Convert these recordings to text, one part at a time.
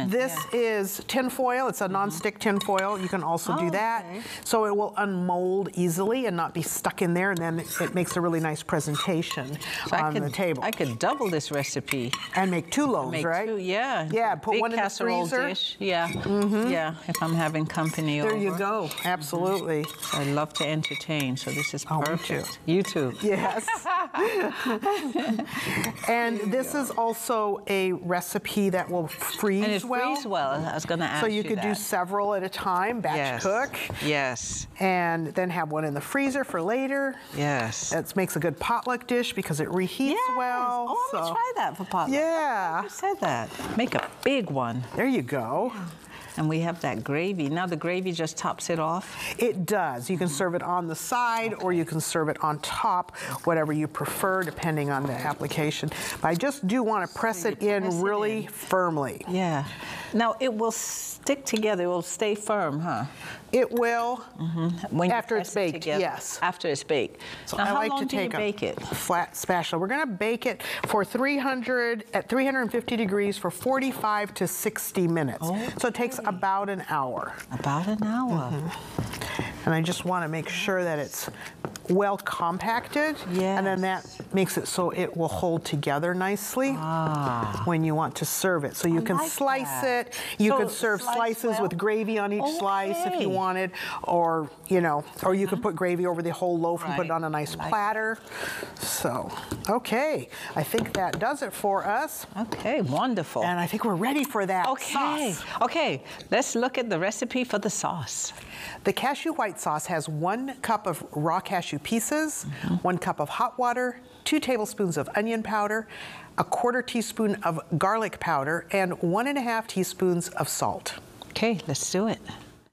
different. This is tin foil. It's a non-stick tin foil. You can also do that. Okay. So it will unmold easily and not be stuck in there, and then it makes a really nice presentation on the table. I could double this recipe. And make 2 loaves, Make right? 2, yeah. Yeah, put Big one in the casserole freezer. dish. Yeah. Yeah, if I'm having company over. There you go. Absolutely. I love to entertain, so this is Oh, me perfect. You too. Yes. And this is also a recipe that will freeze And it well. freezes well. I was going to ask So you you could do that. several at a time, batch Yes. cook, Yes. and then have one in the freezer for later. Yes. That makes a good potluck dish because it reheats well. Oh, I'm going to try that for potluck. Yeah. You said that. Make a big one. There you go. And we have that gravy. Now the gravy just tops it off? It does. You can serve it on the side or you can serve it on top, whatever you prefer, depending on the application. But I just do want to press it in really firmly. Yeah. Now it will stick together. It will stay firm, huh? It will, When you after press it's it baked, together. yes. After it's baked. So Now I how like long to do you take bake it? a flat spatula. We're going to bake it for at 350 degrees for 45 to 60 minutes. So it takes about an hour. About an hour. And I just want to make sure that it's well compacted. And then that makes it so it will hold together nicely when you want to serve it. So you can like slice that. it. You So could serve slice slices well? with gravy on each slice if you Okay. wanted, or you know, or you could put gravy over the whole loaf and put it Right. on a nice I like platter. So, okay, I think that does it for us. Okay, wonderful. And I think we're ready for that sauce. Okay, let's look at the recipe for the sauce. The cashew white sauce has 1 cup of raw cashew pieces, 1 cup of hot water, 2 tablespoons of onion powder, 1/4 teaspoon of garlic powder, and 1½ teaspoons of salt. Okay, let's do it.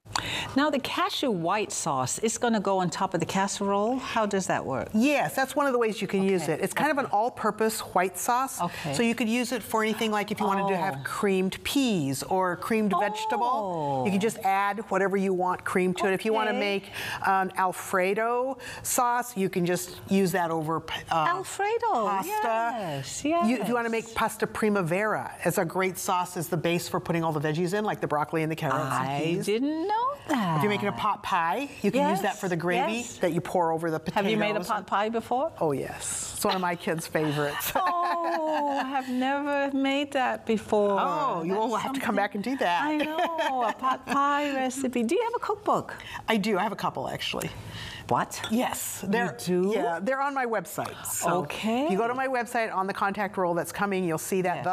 Now the cashew white sauce is going to go on top of the casserole. How does that work? Yes, that's one of the ways you can use it. It's kind of an all-purpose white sauce. Okay. So you could use it for anything like if you wanted to have creamed peas or creamed vegetable. You can just add whatever you want cream to it. If you want to make an Alfredo sauce, you can just use that over Alfredo, pasta. yes, If you want to make pasta primavera, it's a great sauce as the base for putting all the veggies in, like the broccoli and the carrots and I peas. didn't know that. If you're making a pot pie, you can use that for the gravy that you pour over the potatoes. Have you made a pot pie before? Oh, yes. It's one of my kids' favorites. Oh, I have never made that before. Oh, you will have to come back and do that. I know, a pot pie recipe. Do you have a cookbook? I do. I have a couple, actually. What? Yes. You do? Yeah, they're on my website. So Okay. if you go to my website on the contact roll that's coming, you'll see that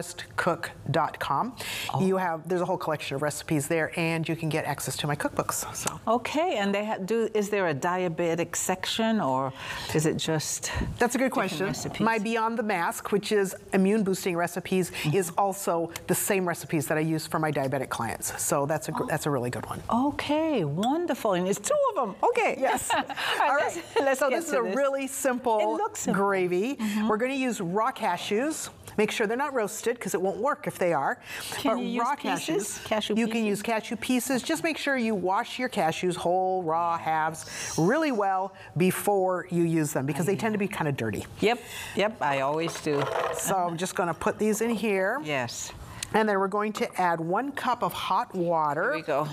theharvestcook.com. There's a whole collection of recipes there, and you can get access to my cookbooks. So. Okay, and they is there a diabetic section, or is it just That's a good question. recipes? My Beyond the Mask, which is immune boosting recipes, is also the same recipes that I use for my diabetic clients. So that's a really good one. Okay, wonderful. And it's 2 of them. Okay. Yes. All right. Let's so get this is to a really simple gravy. We're going to use raw cashews. Make sure they're not roasted because it won't work if they are. Can you use pieces? Cashew You can pieces? use cashew pieces. Just make sure you wash your cashews, whole, raw, halves, really well before you use them because they tend to be kind of dirty. Yep, I always do. So I'm just going to put these in here. Yes. And then we're going to add 1 cup of hot water. Here we go.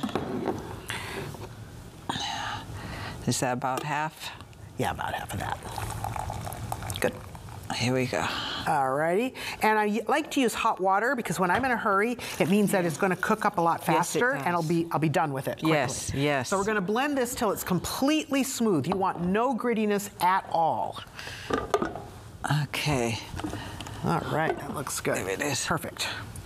Is that about half? Yeah, about half of that. Good. Here we go. Alrighty, and I like to use hot water because when I'm in a hurry, it means that it's going to cook up a lot faster, and I'll be done with it quickly. Yes, yes. So we're going to blend this till it's completely smooth. You want no grittiness at all. Okay. All right, that looks good. There it is. Perfect.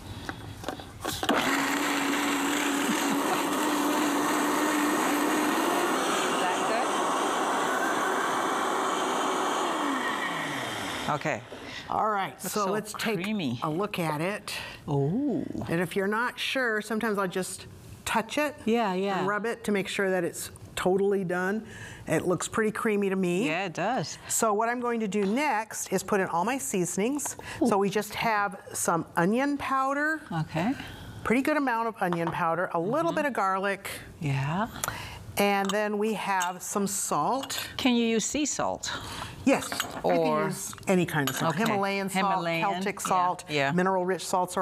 Okay. All right, Looks so so let's take creamy. a look at it. Oh. And if you're not sure, sometimes I'll just touch it and rub it to make sure that it's totally done. It looks pretty creamy to me. Yeah, it does. So what I'm going to do next is put in all my seasonings. So we just have some onion powder. Okay. Pretty good amount of onion powder, a little bit of garlic. Yeah. And then we have some salt. Can you use sea salt? Yes, you Or can use any kind of salt. Okay. Himalayan salt, Himalayan, Celtic salt, yeah. mineral-rich salts are